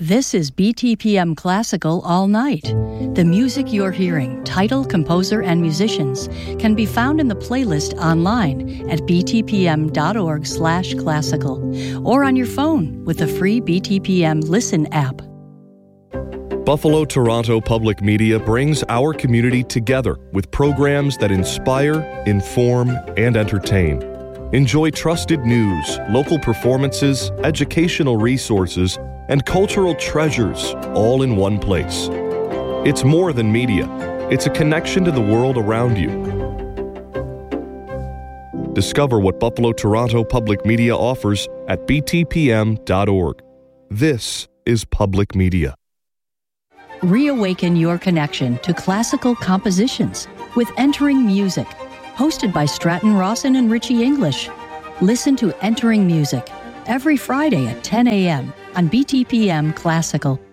This is BTPM Classical All Night. The music you're hearing, title, composer, and musicians can be found in the playlist online at btpm.org/classical or on your phone with the free BTPM Listen app. Buffalo Toronto Public Media brings our community together with programs that inspire, inform, and entertain. Enjoy trusted news, local performances, educational resources, and cultural treasures all in one place. It's more than media. It's a connection to the world around you. Discover what Buffalo Toronto Public Media offers at btpm.org. This is public media. Reawaken your connection to classical compositions with Entering Music, hosted by Stratton Rawson and Richie English. Listen to Entering Music every Friday at 10 a.m. on BTPM Classical.